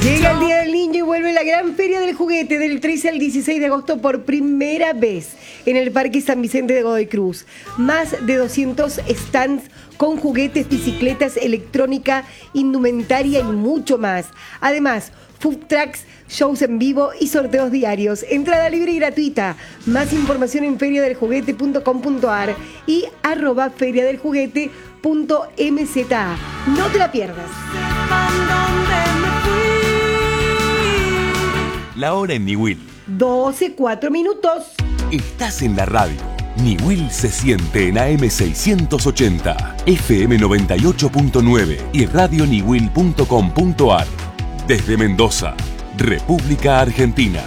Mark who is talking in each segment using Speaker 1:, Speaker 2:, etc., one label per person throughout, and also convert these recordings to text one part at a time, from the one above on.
Speaker 1: Llega el Día del Niño y vuelve la gran Feria del Juguete del 13 al 16 de agosto por primera vez en el Parque San Vicente de Godoy Cruz. Más de 200 stands con juguetes, bicicletas, electrónica, indumentaria y mucho más. Además, food trucks, shows en vivo y sorteos diarios. Entrada libre y gratuita. Más información en feriadeljuguete.com.ar y @feriadeljuguete.mza. No te la pierdas.
Speaker 2: La hora en Niwil.
Speaker 1: 12:04 minutos.
Speaker 2: Estás en la radio. Niwil se siente en AM 680, FM 98.9 y radioniwil.com.ar. Desde Mendoza, República Argentina.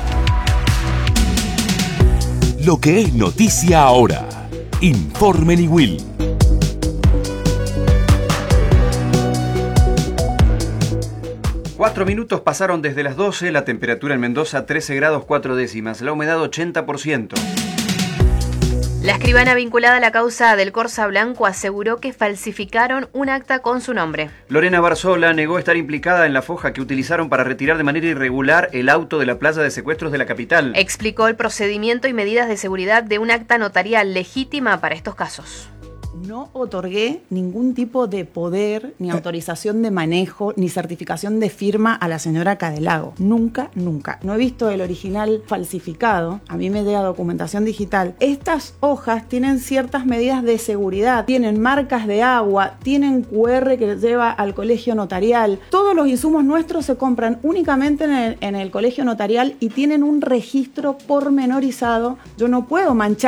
Speaker 2: Lo que es noticia ahora. Informe Niwil.
Speaker 3: Cuatro minutos pasaron desde las 12, la temperatura en Mendoza 13 grados 4 décimas, la humedad 80%.
Speaker 4: La escribana vinculada a la causa del Corsa Blanco aseguró que falsificaron un acta con su nombre.
Speaker 3: Lorena Barzola negó estar implicada en la foja que utilizaron para retirar de manera irregular el auto de la playa de secuestros de la capital.
Speaker 4: Explicó el procedimiento y medidas de seguridad de un acta notarial legítima para estos casos.
Speaker 5: No otorgué ningún tipo de poder, ni autorización de manejo, ni certificación de firma a la señora Cadelago. Nunca, nunca. No he visto el original falsificado. A mí me llega documentación digital. Estas hojas tienen ciertas medidas de seguridad. Tienen marcas de agua, tienen QR que lleva al colegio notarial. Todos los insumos nuestros se compran únicamente en el colegio notarial y tienen un registro pormenorizado. Yo no puedo manchar